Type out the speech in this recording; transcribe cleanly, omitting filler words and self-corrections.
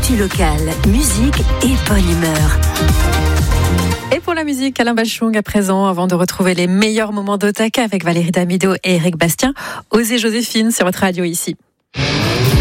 Actu locale, musique et bonne humeur. Et pour la musique, Alain Bachung à présent, avant de retrouver les meilleurs moments d'Otaka avec Valérie Damido et Eric Bastien, Osez Joséphine sur votre radio ici.